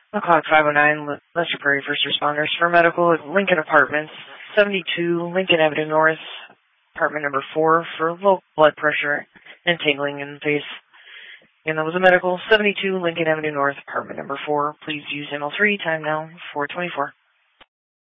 O'clock 509, Lester Prairie First Responders for medical at Lincoln Apartments, 72 Lincoln Avenue North, apartment number 4 for low blood pressure and tingling in the face. And that was a medical, 72 Lincoln Avenue North, apartment number 4. Please use ML3, time now 4:24.